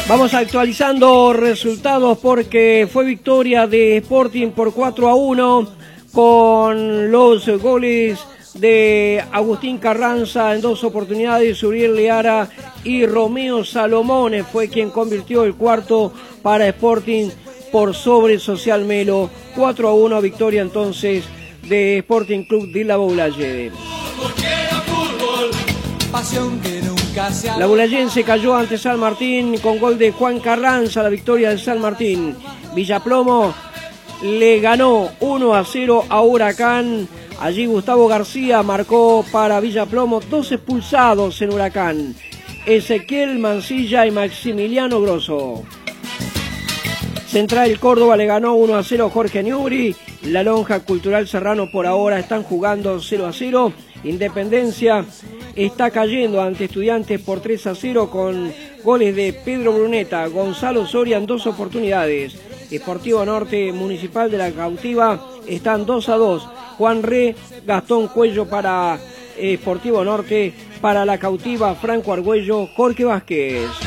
Vamos actualizando resultados porque fue victoria de Sporting por 4-1 con los goles de Agustín Carranza en 2 oportunidades, Uriel Leara y Romeo Salomone fue quien convirtió el cuarto para Sporting por sobre Social Melo. 4-1 victoria entonces de Sporting Club de La Boulaye. La Boulayense cayó ante San Martín con gol de Juan Carranza, la victoria de San Martín. Villaplomo le ganó 1-0 a Huracán. Allí Gustavo García marcó para Villaplomo, 2 expulsados en Huracán. Ezequiel Mancilla y Maximiliano Grosso. Central Córdoba le ganó 1-0 a Jorge Newbery. La Lonja Cultural Serrano por ahora están jugando 0-0. Independencia está cayendo ante Estudiantes por 3-0 con goles de Pedro Bruneta, Gonzalo Soria en 2 oportunidades. Sportivo Norte Municipal de la Cautiva están 2-2. Juan Re, Gastón Cuello para Sportivo Norte, para la Cautiva Franco Argüello, Jorge Vázquez.